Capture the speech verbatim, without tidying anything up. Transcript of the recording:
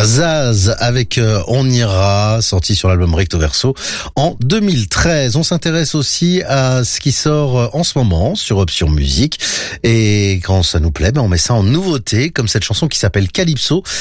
Zaz avec euh, On ira, sorti sur l'album Recto Verso en deux mille treize. On s'intéresse aussi à ce qui sort euh, en ce moment sur Option Musique. Et quand ça nous plaît, ben on met ça en nouveauté, comme cette chanson qui s'appelle Calypso.